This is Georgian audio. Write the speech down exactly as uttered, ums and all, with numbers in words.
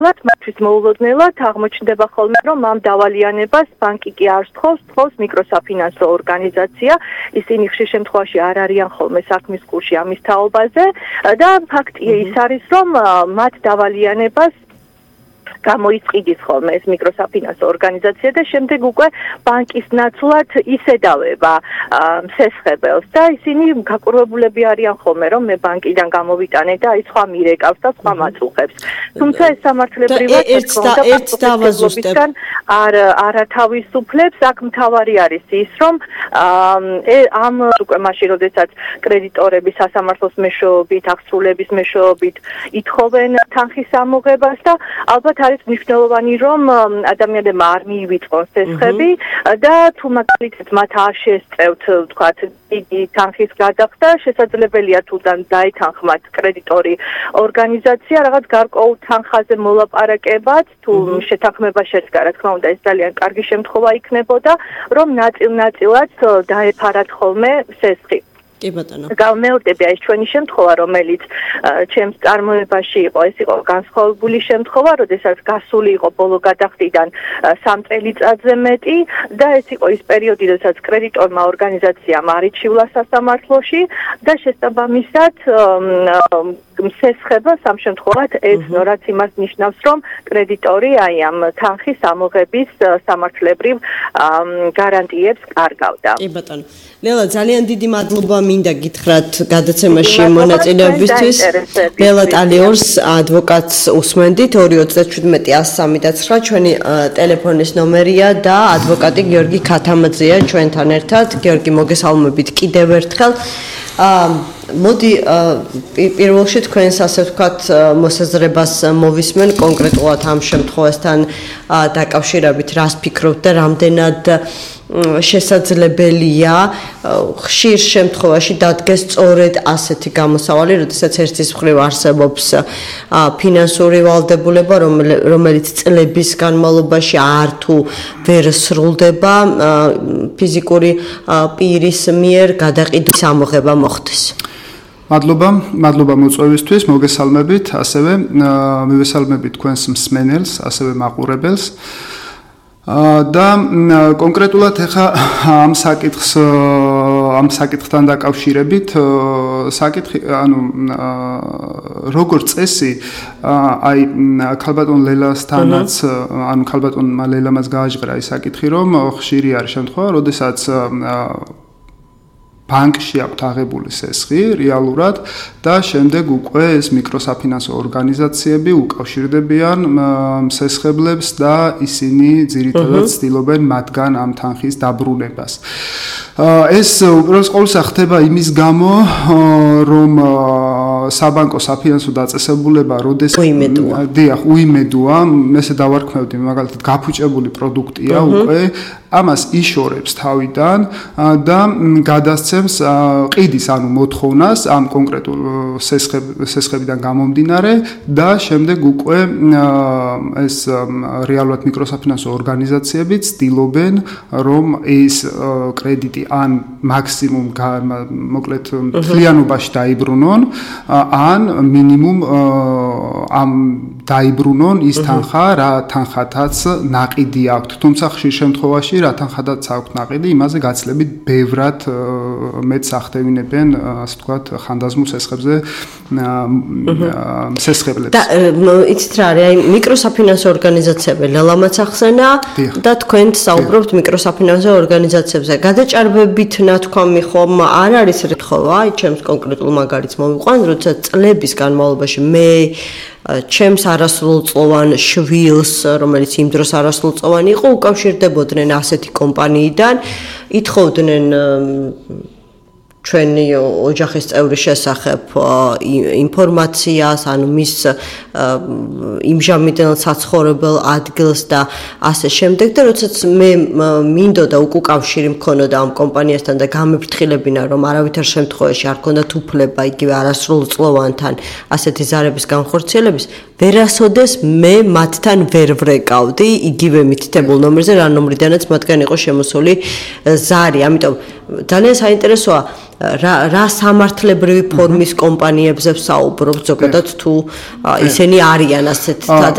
მათთვის მოულოდნელად აღმოჩნდება ხოლმე, რომ ამ დავალიანებას ბანკი კი არ სთხოვს, სთხოვს მიკროსაფინანსო ორგანიზაცია. ისინი ხშირ შემთხვევაში არ არიან ხოლმე საქმის კურსში ამის თაობაზე და ფაქტია ის არის, რომ მათ დავალიანებას გამოიწყიდის ხოლმე ეს მიკროსაფინანსო ორგანიზაცია და შემდეგ უკვე ბანკის ნაცვლად ისედავება მსესხებელს და ისინი გაკურვებულები არიან ხოლმე, რომ მე ბანკიდან გამოვიტანე და აი სხვა მირეკავს და სხვა მაწუხებს. თუმცა ეს სამართლებრივად ერთ დავაზუსტებთან არ არათავისუფლებს. აქ მთავარი არის ის, რომ ამ უკვე მაშინ, როდესაც კრედიტორები სასამართლოს მეშვეობით, აღსრულების მეშვეობით ითხოვენ თანხის ამოღებას და ალბათ არის მნიშვნელოვანი, რომ ადამიანებმა არ მიივიწყონ სესხები და თუ მაგალითად მათ არ შეესწევთ, ვთქვათ, დიდი თანხის გადახდა, შესაძლებელია თუ დაეთანხმათ კრედიტორი ორგანიზაცია რაღაც გარკვეულ თანხაზე მოლაპარაკებად, თუ შეთანხმება შედგა, რა თქმა უნდა, ეს ძალიან კარგი შემთხვევა იქნებოდა, რომ ნაწილ-ნაწილად დაეფარათ ხოლმე სესხი. კი ბატონო. Გავმეორდები აი ჩვენი შემთხვევა, რომელიც ჩემს წარმოებაში იყო, ეს იყო განსხვავებული შემთხვევა, როდესაც გასული იყო ბოლო გადახდიდან სამ წელიწადზე მეტი და ეს იყო ის პერიოდი, როდესაც კრედიტორმა ორგანიზაციამ არიჩივლა სასამართლოში და შესაბამისად მსესხება სამ შემთხვევად ეცნო, რაც იმას ნიშნავს, რომ კრედიტორი აი ამ თანხის ამოღების სამართლებრივ გარანტიებს კარგავდა. კი ბატონო. ლელა, ძალიან დიდი მადლობა მინდა გითხრათ გადაცემაში მონაწილეობისთვის. ლელა ტალიორს ადვოკატს უსმენდით ორი ოცდაშვიდმეტი ას სამი და ცხრა ჩვენი ტელეფონის ნომერია და ადვოკატი გიორგი ქათამაძეა ჩვენთან ერთად. გიორგი, მოგესალმებით კიდევ ერთხელ. მოდი პირველ რიგში თქვენს ასე ვთქვათ მოსაზრებას მოვისმენ კონკრეტულად ამ შემთხვევასთან დაკავშირებით, რას ფიქრობთ და რამდენად შესაძლებელია ხშირ შემთხვევაში დადგეს სწორედ ასეთი გამოსავალი, როდესაც ერთის მხრივ არსებობს ფინანსური ვალდებულება, რომელიც წლების განმავლობაში არ თუ ვერ სრულდება ფიზიკური პირის მიერ გადაყიდვის ამოღება მოხდეს. მადლობა, მადლობა მოწვევისთვის, მოგესალმებით, ასევე მივესალმებით თქვენს მსმენელს, ასევე მაყურებელს. და კონკრეტულად ეხა ამ საკითხს ამ საკითხთან დაკავშირებით საკითხი ანუ როგორც წესი აი ქალბატონ ლელასთანაც ანუ ქალბატონმა ლელამაც გააჟღერა ის საკითხი რომ ხშირი არის შემთხვევა როდესაც ბანკში აქვს აღებული სესხი რეალურად და შემდეგ უკვე ეს მიკროსაფინანსო ორგანიზაციები უკავშირდებიან მსესხებლებს და ისინი ძირითადად ცდილობენ მათგან ამ თანხის დაბრუნებას. ეს უპირველეს ყოვლისა ხდება იმის გამო, რომ საბანკო საფინანსო დაწესებულება როდეს დიახ, უიმედოა, ესე დავარქმევდი, მაგალითად გაფუჭებული პროდუქტია უკვე, ამას იშორებს თავიდან და გადასცემს ყიდის ანუ მოთხოვნას ამ კონკრეტულ სესხებიდან გამომდინარე და შემდეგ უკვე ეს რეალურად მიკროსაფინანსო ორგანიზაციები ცდილობენ რომ ეს კრედიტი ან მაქსიმუმ მოკლედ მთლიანობაში დაიბრუნონ ან მინიმუმ ამ დაიბრუნონ ის თანხა რა თანხათაც ნაყიდი აქვს თუმცა ხშირ შემთხვევაში რა თანხათაც აქვს ნაყიდი იმაზე გაცლებით ბევრად მეც ახდევინებენ ასე ვთქვათ ხანდაზმულ სესხებზე სესხებლებს და იცით რა არის აი მიკროსაფინანსო ორგანიზაციები ლელამაც ახსენა და თქვენ საუბრობთ მიკროსაფინანსო ორგანიზაციებზე გადაჭარბებით ნათქვამი ხომ არ არის რთხოვა აი ჩემს კონკრეტულ მაგალითს მოვიყვან როცა წლების განმავლობაში მე ჩემს არასრულწლოვან შვილს, რომელიც იმ დროს არასრულწლოვანი იყო, უკავშირდებოდნენ ასეთი კომპანიიდან, ითხოვდნენ ჩვენი ოჯახის წევრის შესახებ ინფორმაციას, ანუ მის იმჟამინდელ საცხოვრებელ ადგილს და ასე შემდეგ და როდესაც მე მინდოდა უკავშირი მქონოდა ამ კომპანიასთან და გამეფრთხილებინა რომ არავითარ შემთხვევაში არ ქონდათ უფლება იგივე არასრულწლოვანთან ასეთი ზარების განხორციელების ვერასოდეს მე მათთან ვერ ვრეკავდი იგივე მითითებულ ნომერზე რა ნომრიდანაც მათგან იყო შემოსული ზარი, ამიტომ ძალიან საინტერესოა რა რა სამართლებრივი ფორმის კომპანიებზე ვსაუბრობ ზოგადად თუ ისინი არიან ასეთ